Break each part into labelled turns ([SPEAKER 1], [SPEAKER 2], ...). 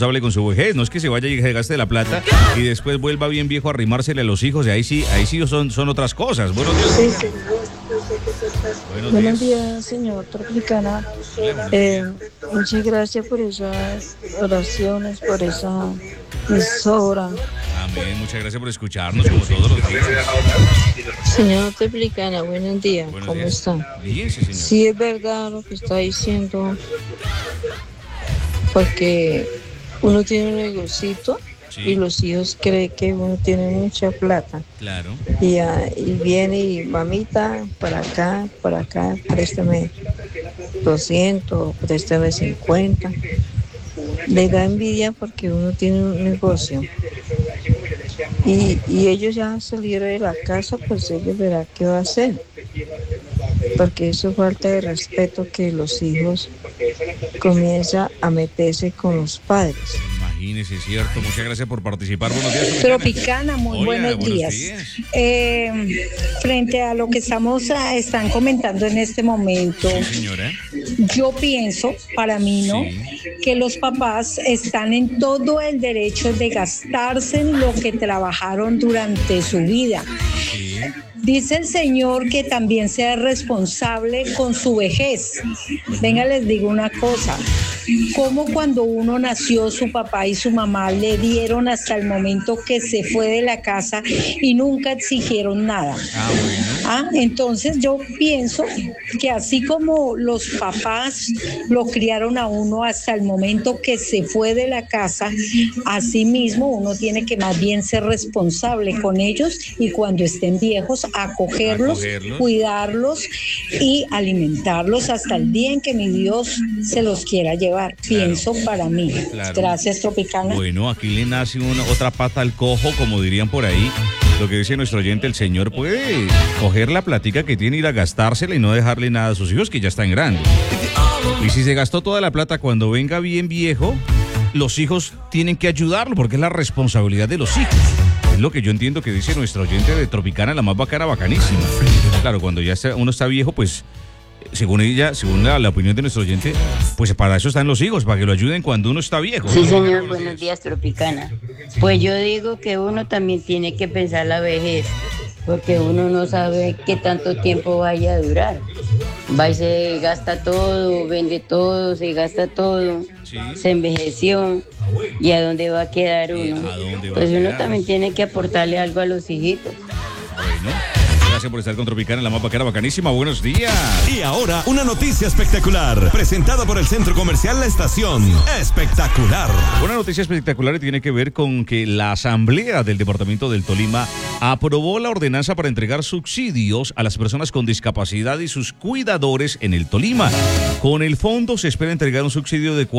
[SPEAKER 1] responsable con su vejez. No es que se vaya y se gaste la plata y después vuelva bien viejo a arrimársele a los hijos. Y ahí sí son otras cosas. Buenos días.
[SPEAKER 2] Sí, señor. Buenos días, señor Tropicana. Muchas gracias por esas oraciones, por esa emisora.
[SPEAKER 1] Amén, muchas gracias por escucharnos como todos los días.
[SPEAKER 2] Señor Tropicana, buenos días. ¿Cómo
[SPEAKER 1] días.
[SPEAKER 2] está?
[SPEAKER 1] Bien, sí, señor.
[SPEAKER 2] Sí, es verdad lo que está diciendo, porque uno tiene un negocito y los hijos creen que uno tiene mucha plata.
[SPEAKER 1] Claro.
[SPEAKER 2] Y viene y mamita, para acá, préstame 200, préstame 50. Le da envidia porque uno tiene un negocio. Y ellos ya salieron de la casa, pues ellos verán qué va a hacer. Porque eso es falta de respeto que los hijos comienzan a meterse con los padres.
[SPEAKER 1] Imagínese, es cierto. Muchas gracias por participar. Buenos días,
[SPEAKER 3] Tropicana, muy
[SPEAKER 1] Hola,
[SPEAKER 3] buenos días. Frente a lo que están comentando en este momento,
[SPEAKER 1] Sí, señora.
[SPEAKER 3] yo pienso, para mí, ¿no? Que los papás están en todo el derecho de gastarse en lo que trabajaron durante su vida.
[SPEAKER 1] Sí.
[SPEAKER 3] Dice el Señor que también sea responsable con su vejez. Venga, les digo una cosa. Como cuando uno nació, su papá y su mamá le dieron hasta el momento que se fue de la casa y nunca exigieron nada. Entonces yo pienso que así como los papás lo criaron a uno hasta el momento que se fue de la casa, así mismo uno tiene que más bien ser responsable con ellos y cuando estén viejos acogerlos, cuidarlos y alimentarlos hasta el día en que mi Dios se los quiera llevar. Pienso para mí.
[SPEAKER 1] Claro.
[SPEAKER 3] Gracias, Tropicana.
[SPEAKER 1] Bueno, aquí le nace otra pata al cojo, como dirían por ahí. Lo que dice nuestro oyente, el señor puede coger la platica que tiene, ir a gastársela y no dejarle nada a sus hijos, que ya están grandes. Y si se gastó toda la plata, cuando venga bien viejo, los hijos tienen que ayudarlo, porque es la responsabilidad de los hijos. Es lo que yo entiendo que dice nuestro oyente de Tropicana, la más bacana, bacanísima. Claro, cuando ya uno está viejo, pues, según ella, según la opinión de nuestro oyente, pues para eso están los hijos, para que lo ayuden cuando uno está viejo.
[SPEAKER 4] Sí, señor, buenos días, Tropicana. Pues yo digo que uno también tiene que pensar la vejez, porque uno no sabe qué tanto tiempo vaya a durar. Va y se gasta todo, vende todo, se gasta todo, se envejeció, ¿y a dónde va a quedar uno? Pues uno también tiene que aportarle algo a los hijitos.
[SPEAKER 1] Bueno, gracias por estar con Tropicana, la más bacana, bacanísima. Buenos días.
[SPEAKER 5] Y ahora, una noticia espectacular, presentada por el Centro Comercial La Estación. Espectacular.
[SPEAKER 1] Una noticia espectacular tiene que ver con que la Asamblea del Departamento del Tolima aprobó la ordenanza para entregar subsidios a las personas con discapacidad y sus cuidadores en el Tolima. Con el fondo se espera entregar un subsidio de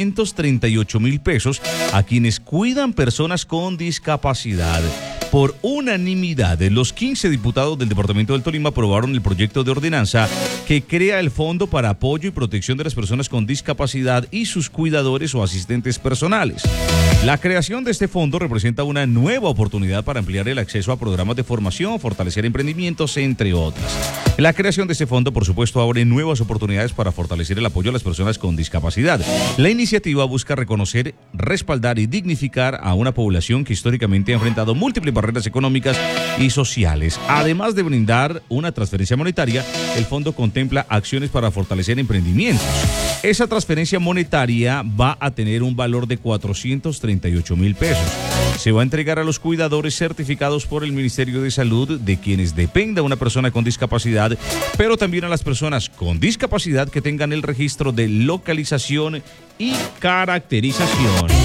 [SPEAKER 1] 438,000 pesos a quienes cuidan personas con discapacidad. Por unanimidad, los 15 diputados del Departamento del Tolima aprobaron el proyecto de ordenanza que crea el Fondo para Apoyo y Protección de las Personas con Discapacidad y sus cuidadores o asistentes personales. La creación de este fondo representa una nueva oportunidad para ampliar el acceso a programas de formación, fortalecer emprendimientos, entre otras. La creación de este fondo, por supuesto, abre nuevas oportunidades para fortalecer el apoyo a las personas con discapacidad. La iniciativa busca reconocer, respaldar y dignificar a una población que históricamente ha enfrentado múltiples barreras económicas y sociales. Además de brindar una transferencia monetaria, el fondo contempla acciones para fortalecer emprendimientos. Esa transferencia monetaria va a tener un valor de 438,000 pesos. Se va a entregar a los cuidadores certificados por el Ministerio de Salud de quienes dependa una persona con discapacidad, pero también a las personas con discapacidad que tengan el registro de localización y caracterización.